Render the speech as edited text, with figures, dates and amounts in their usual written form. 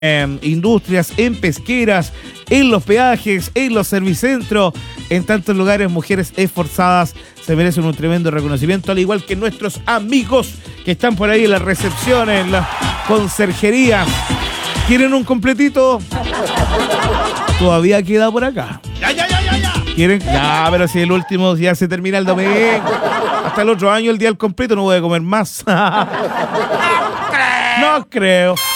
industrias, en pesqueras, en los peajes, en los servicentros, en tantos lugares, mujeres esforzadas se merecen un tremendo reconocimiento, al igual que nuestros amigos que están por ahí en las recepciones, en la conserjería. ¿Quieren un completito? Todavía queda por acá. Ya. ¿Quieren? Ya, pero si el último ya se termina el domingo. Hasta el otro año, el día al completo, no voy a comer más. No creo.